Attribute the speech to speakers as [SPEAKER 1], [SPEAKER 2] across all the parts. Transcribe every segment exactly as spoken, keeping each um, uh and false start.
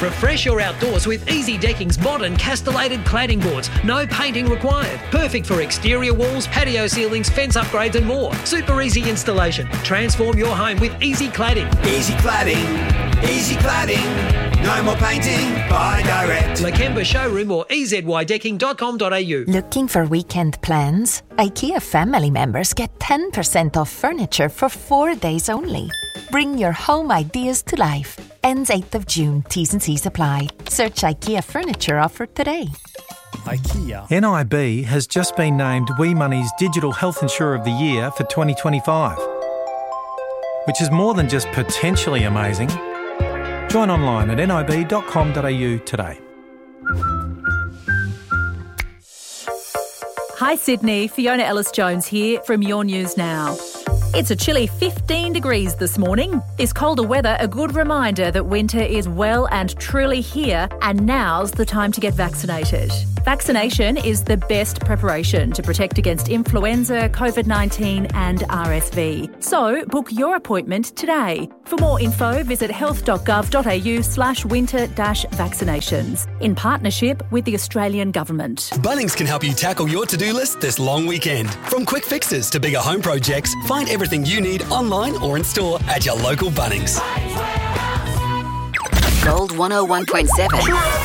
[SPEAKER 1] Refresh your outdoors with Easy Decking's modern castellated cladding boards. No painting required. Perfect for exterior walls, patio ceilings, fence upgrades and more. Super easy installation. Transform your home with Easy Cladding.
[SPEAKER 2] Easy Cladding. Easy Cladding. No more painting. Buy direct.
[SPEAKER 1] Lakemba Showroom or e z y decking dot com dot a u.
[SPEAKER 3] Looking for weekend plans? IKEA family members get ten percent off furniture for four days only. Bring your home ideas to life. Ends eighth of June. T's and C's apply. Search IKEA furniture offer today.
[SPEAKER 4] IKEA.
[SPEAKER 5] N I B has just been named WeMoney's Digital Health Insurer of the Year for twenty twenty-five, which is more than just potentially amazing. Join online at nib dot com dot a u today.
[SPEAKER 6] Hi Sydney, Fiona Ellis-Jones here from Your News Now. It's a chilly fifteen degrees this morning. This colder weather a good reminder that winter is well and truly here, and now's the time to get vaccinated. Vaccination is the best preparation to protect against influenza, covid nineteen and R S V. So book your appointment today. For more info, visit health dot gov dot a u slash winter dash vaccinations in partnership with the Australian Government.
[SPEAKER 7] Bunnings can help you tackle your to-do list this long weekend. From quick fixes to bigger home projects, find everything you need online or in store at your local Bunnings.
[SPEAKER 8] Gold one oh one point seven.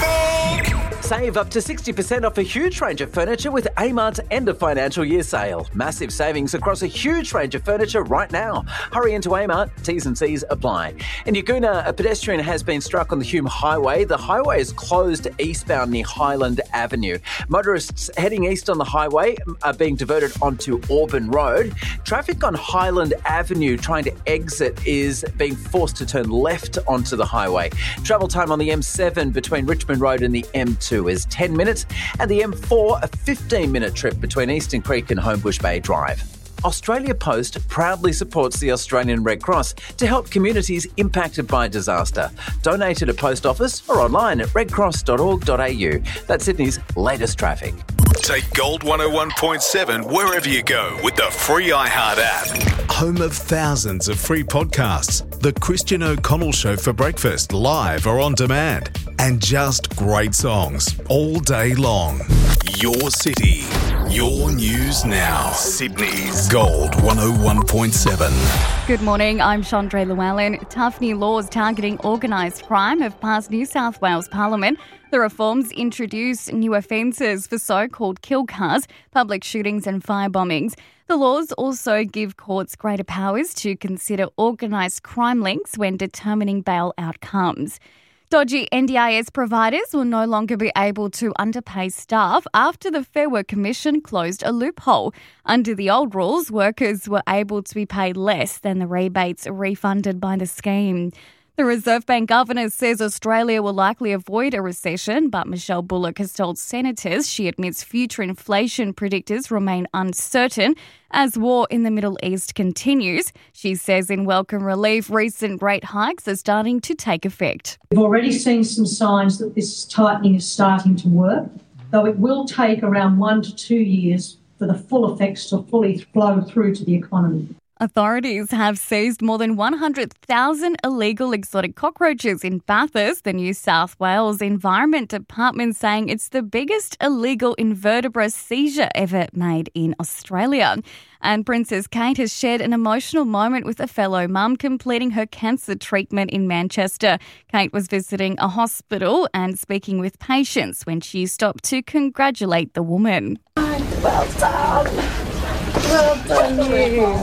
[SPEAKER 9] Save up to sixty percent off a huge range of furniture with Amart's end of financial year sale. Massive savings across a huge range of furniture right now. Hurry into Amart, T's and C's apply. In Yagoona, a pedestrian has been struck on the Hume Highway. The highway is closed eastbound near Highland Avenue. Motorists heading east on the highway are being diverted onto Auburn Road. Traffic on Highland Avenue trying to exit is being forced to turn left onto the highway. Travel time on the M seven between Richmond Road and the M two is ten minutes, and the M four a fifteen minute trip between Eastern Creek and Homebush Bay Drive. Australia Post proudly supports the Australian Red Cross to help communities impacted by disaster. Donate at a post office or online at red cross dot org dot a u. That's Sydney's latest traffic.
[SPEAKER 10] Take Gold one oh one point seven wherever you go with the free iHeart app.
[SPEAKER 11] Home of thousands of free podcasts. The Christian O'Connell Show for breakfast, live or on demand. And just great songs all day long.
[SPEAKER 10] Your city, your news now. Sydney's Gold one oh one point seven.
[SPEAKER 12] Good morning, I'm Chandra Llewellyn. Tough new laws targeting organised crime have passed New South Wales Parliament. The reforms introduce new offences for so-called kill cars, public shootings and fire bombings. The laws also give courts greater powers to consider organised crime links when determining bail outcomes. Dodgy N D I S providers will no longer be able to underpay staff after the Fair Work Commission closed a loophole. Under the old rules, workers were able to be paid less than the rebates refunded by the scheme. The Reserve Bank Governor says Australia will likely avoid a recession, but Michelle Bullock has told senators she admits future inflation predictors remain uncertain as war in the Middle East continues. She says in welcome relief, recent rate hikes are starting to take effect.
[SPEAKER 13] We've already seen some signs that this tightening is starting to work, though it will take around one to two years for the full effects to fully flow through to the economy.
[SPEAKER 12] Authorities have seized more than one hundred thousand illegal exotic cockroaches in Bathurst. The New South Wales Environment Department saying it's the biggest illegal invertebrate seizure ever made in Australia. And Princess Kate has shared an emotional moment with a fellow mum completing her cancer treatment in Manchester. Kate was visiting a hospital and speaking with patients when she stopped to congratulate the woman.
[SPEAKER 14] Well done. Well done,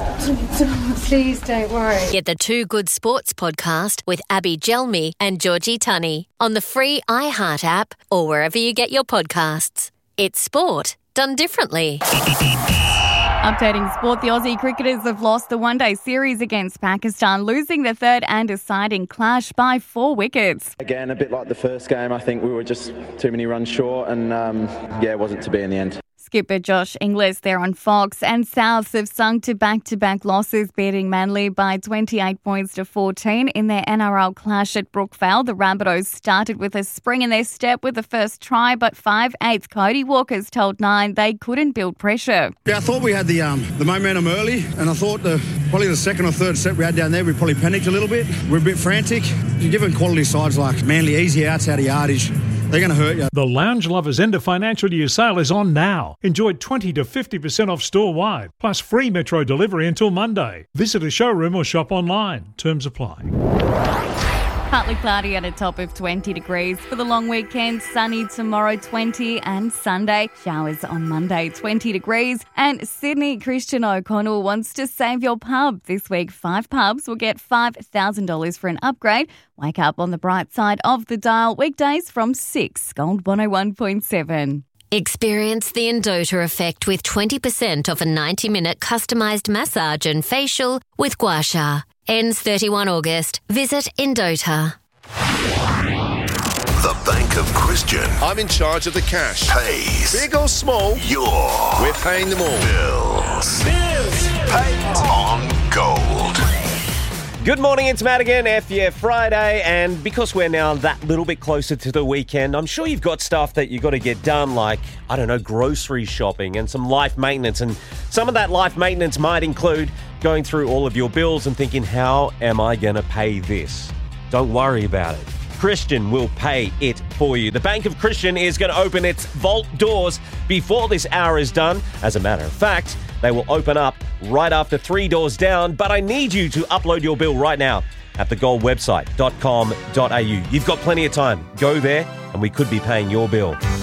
[SPEAKER 14] you. Please don't worry.
[SPEAKER 15] Get the Two Good Sports podcast with Abby Gelmi and Georgie Tunney on the free iHeart app or wherever you get your podcasts. It's sport done differently.
[SPEAKER 12] Updating sport, the Aussie cricketers have lost the one-day series against Pakistan, losing the third and deciding clash by four wickets.
[SPEAKER 16] Again, a bit like the first game, I think we were just too many runs short and, um, yeah, it wasn't to be in the end.
[SPEAKER 12] Skipper Josh Inglis there on Fox, and Souths have sunk to back-to-back losses, beating Manly by twenty-eight points to fourteen in their N R L clash at Brookvale. The Rabbitohs started with a spring in their step with the first try, but five-eighths Cody Walker's told Nine they couldn't build pressure.
[SPEAKER 4] Yeah, I thought we had the um, the momentum early, and I thought the probably the second or third set we had down there, we probably panicked a little bit. We're a bit frantic. You're giving quality sides like Manly easy outs out of yardage. They're going to hurt you.
[SPEAKER 16] The Lounge Lovers end of financial year sale is on now. Enjoy twenty to fifty percent off store-wide, plus free Metro delivery until Monday. Visit a showroom or shop online. Terms apply.
[SPEAKER 12] Partly cloudy at a top of twenty degrees. For the long weekend, sunny tomorrow, twenty, and Sunday. Showers on Monday, twenty degrees. And Sydney Christian O'Connell wants to save your pub. This week, five pubs will get five thousand dollars for an upgrade. Wake up on the bright side of the dial weekdays from six. Gold one oh one point seven.
[SPEAKER 15] Experience the Endota effect with twenty percent off a ninety-minute customised massage and facial with Gua Sha. Ends thirty-first of August. Visit Endota.
[SPEAKER 10] The Bank of Christian
[SPEAKER 17] I'm in charge of the cash.
[SPEAKER 10] pays.
[SPEAKER 17] Big or small,
[SPEAKER 10] Your
[SPEAKER 17] we're paying them all.
[SPEAKER 10] bills. Bills. Paid on gold.
[SPEAKER 18] Good morning, it's Matt again, F yeah Friday, and because we're now that little bit closer to the weekend, I'm sure you've got stuff that you've got to get done, like, I don't know, grocery shopping and some life maintenance, and some of that life maintenance might include going through all of your bills and thinking, how am I going to pay this? Don't worry about it. Christian will pay it for you. The Bank of Christian is going to open its vault doors before this hour is done. As a matter of fact, they will open up right after three doors down, but I need you to upload your bill right now at the gold website dot com dot a u. You've got plenty of time. Go there and we could be paying your bill.